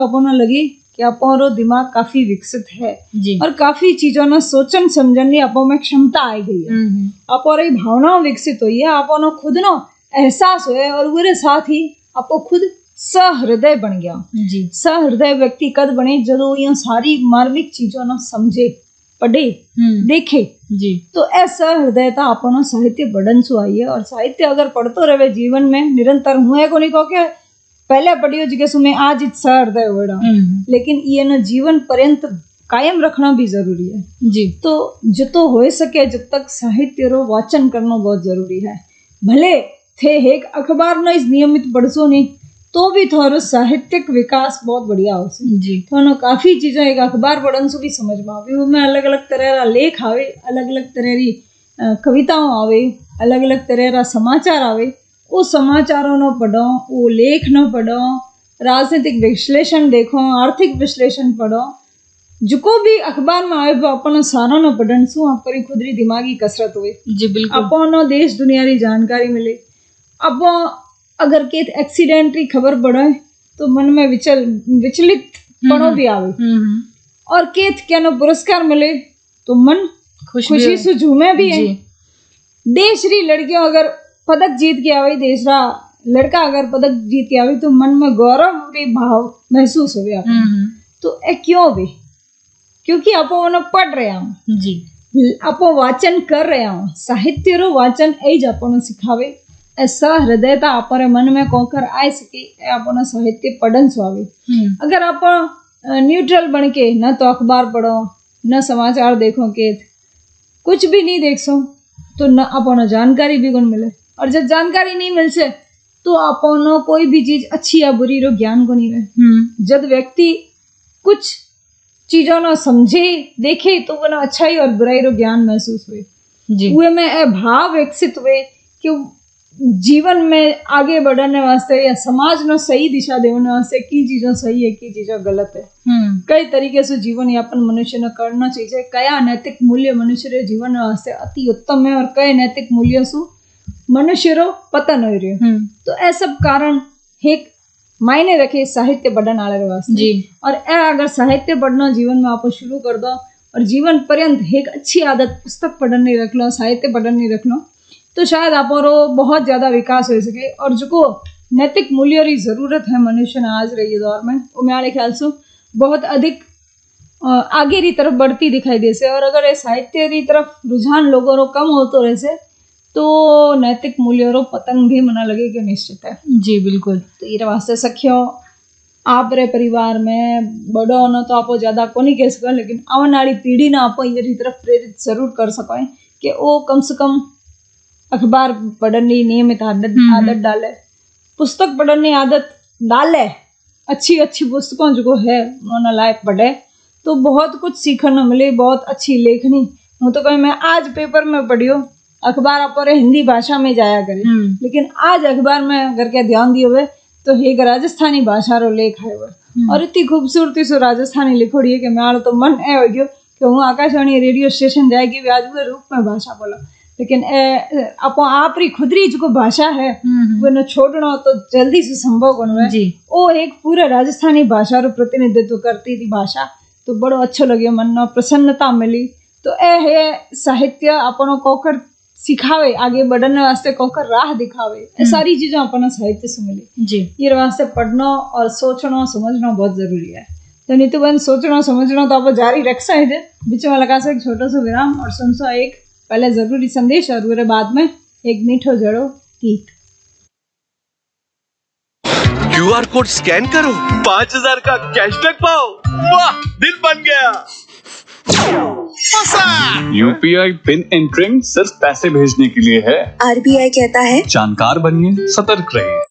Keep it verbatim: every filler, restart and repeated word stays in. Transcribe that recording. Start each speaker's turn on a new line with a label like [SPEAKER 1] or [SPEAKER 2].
[SPEAKER 1] अपना लगे कि अपोरो दिमाग काफी विकसित है
[SPEAKER 2] जी।
[SPEAKER 1] और काफी चीजों ने सोचन समझने अपो में क्षमता आई गई है। अपोरी भावनाओं विकसित हुई है, अपनो खुद नो एहसास हुए और उसके साथ ही अपो खुद सहृदय बन गया
[SPEAKER 2] जी।
[SPEAKER 1] सहृदय व्यक्ति कद बने जदों ये सारी मार्मिक चीजों ने समझे, पढ़े, देखे
[SPEAKER 2] जी।
[SPEAKER 1] तो ऐसा हृदयता अपनो साहित्य पढ़न सु आई है। और साहित्य अगर पढ़तो रहे जीवन में निरंतर हुए को नहीं कहो के पहले पढ़ियो जी के सुमे आज इच्छा हृदय होड़ा, लेकिन ये न जीवन पर्यंत कायम रखना भी जरूरी है
[SPEAKER 2] जी।
[SPEAKER 1] तो जितो हो सके जब तक साहित्य रो वाचन करना बहुत जरूरी है। भले थे एक अखबार न इस नियमित पढ़सो नहीं तो भी थोरो साहित्यिक विकास बहुत बढ़िया हो
[SPEAKER 2] जी।
[SPEAKER 1] थोनो काफी चीजें एक अखबार पढ़न से भी समझ में आवे, उसमें अलग अलग तरह का लेख आवे, अलग अलग तरह की कविताओं आवे, अलग अलग तरह का समाचार आवे। वो समाचारों न पढ़ो, वो लेख न पढ़ो, राजनीतिक विश्लेषण देखो, आर्थिक विश्लेषण पढ़ो, जो भी अखबार में आवे अपन सारा न पढ़न सु आपरी खुदरी दिमागी कसरत हुए
[SPEAKER 2] जी। बिल्कुल
[SPEAKER 1] अपन देश दुनिया की जानकारी मिले। अब अगर के एक्सीडेंट की खबर पढ़े तो मन में विचल विचलित पड़ो भी आवे और केत क्या न पुरस्कार मिले तो मन खुशी से झूमे भी है। देश री लड़कियों अगर पदक जीत के आवे, देश रा लड़का अगर पदक जीत के आवे तो मन में गौरव री भाव महसूस हो गया। तो ए क्यों भी क्योंकि आपो न पढ़ रहे हम
[SPEAKER 2] जी,
[SPEAKER 1] आपो वाचन कर रहे हम। साहित्य रो वाचन एज आपो सिखावे ऐसा हृदयता अपने मन में कोकर आए सके अपना साहित्य पढ़न स्वावे। अगर आप न्यूट्रल बन के न तो अखबार पढ़ो न समाचार देखो के कुछ भी नहीं देख सो तो न अपना जानकारी भी कौन मिले। और जब जानकारी नहीं मिल से तो अपनो कोई भी चीज अच्छी या बुरी रो ज्ञान को नहीं रहे। जब व्यक्ति कुछ चीजों न समझे देखे तो वो न अच्छाई और बुराई रो ज्ञान महसूस हुए जी। वे में ए भाव विकसित हुए कि जीवन में आगे बढ़ने वास्ते या समाज में सही दिशा देने वास्ते की चीजों सही है की चीजों गलत है, कई तरीके से जीवन यापन मनुष्य ने करना चाहिए, कया नैतिक मूल्य मनुष्य रे जीवन वास्ते अति उत्तम है और कई नैतिक मूल्यों से मनुष्य रो पतन हो रहे। तो ऐ सब कारण एक मायने रखे साहित्य पढ़ने वाले वास्ते जी। और ए अगर साहित्य पढ़ना जीवन में आप शुरू कर दो और जीवन पर्यंत एक अच्छी आदत पुस्तक पढ़ने रख लो, साहित्य पढ़ने रख लो तो शायद आप बहुत ज्यादा विकास हो सके। और जो नैतिक मूल्यों की जरूरत है मनुष्य ने आज रही दौर में वो मेरे ख्याल से बहुत अधिक आगे की तरफ बढ़ती दिखाई दे से। और अगर ये साहित्य की तरफ रुझान लोगों रो कम होतो रहे से तो नैतिक मूल्यों रो पतन भी मना लगे कि निश्चित है
[SPEAKER 2] जी। बिल्कुल।
[SPEAKER 1] तो ये वास्ते सखियो आप रे परिवार में बड़ो न तो आप ज्यादा को नहीं कह सको, लेकिन आने वाली पीढ़ी ने आप ये तरफ प्रेरित जरूर कर सको कि वो कम से कम अखबार पढ़ने की नियमित आदत आदत डाले, पुस्तक पढ़ने की आदत डाले, अच्छी अच्छी पुस्तकों जो है उन्होंने लायक पढ़े तो बहुत कुछ सीखने मिले, बहुत अच्छी लेखनी। हूँ तो कहीं मैं आज पेपर में पढ़ियो, अखबार आप हिंदी भाषा में जाया करे लेकिन आज अखबार में अगर क्या ध्यान दियो हुए तो एक राजस्थानी भाषा रो लेख है और इतनी खूबसूरती से राजस्थानी लिखोड़ी है कि मेरा तो मन ए हो गयो कि हूँ आकाशवाणी रेडियो स्टेशन जाएगी आज वो रूप में भाषा बोला। लेकिन अपो आप री खुदरी जो भाषा है वो न छोड़ना तो जल्दी से संभव बनो है। वो एक पूरे राजस्थानी भाषा रो प्रतिनिधित्व करती थी भाषा तो बड़ो अच्छो लगे, मन न प्रसन्नता मिली। तो ए है साहित्य अपनो कोकर सिखावे, आगे बढ़ने वास्ते कोकर राह दिखावे, ये सारी चीजें अपना साहित्य से मिली जी। ये वास्ते पढ़ना और सोचना समझना बहुत जरूरी है। तो नीतू बहन सोचना समझना तो आप जारी रख सकते, बीच में लगा से एक छोटा सा विराम और सुनसो एक पहले जरूरी संदेश और पूरे बाद में एक मीठो जड़ो गीत।
[SPEAKER 3] क्यूआर कोड स्कैन करो, पाँच हजार का कैशबैक पाओ, वाह दिल बन गया।
[SPEAKER 4] यूपीआई पिन एंटरिंग सिर्फ पैसे भेजने के लिए है।
[SPEAKER 5] आरबीआई कहता है
[SPEAKER 4] जानकार बनिए, सतर्क रहिए।